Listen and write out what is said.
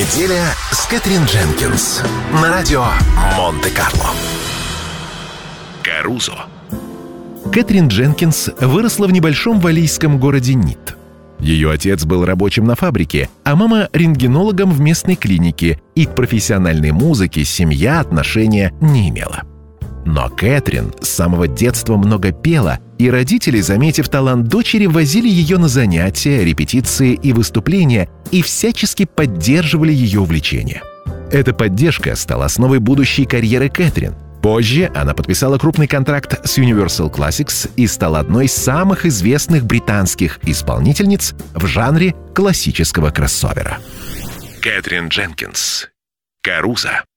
Неделя с Кэтрин Дженкинс на радио Монте-Карло. Карузо. Кэтрин Дженкинс выросла в небольшом валлийском городе Нит. Ее отец был рабочим на фабрике, а мама — рентгенологом в местной клинике, и к профессиональной музыке семья отношения не имела. Но Кэтрин с самого детства много пела, и родители, заметив талант дочери, возили ее на занятия, репетиции и выступления и всячески поддерживали ее увлечение. Эта поддержка стала основой будущей карьеры Кэтрин. Позже она подписала крупный контракт с Universal Classics и стала одной из самых известных британских исполнительниц в жанре классического кроссовера. Кэтрин Дженкинс. Карузо.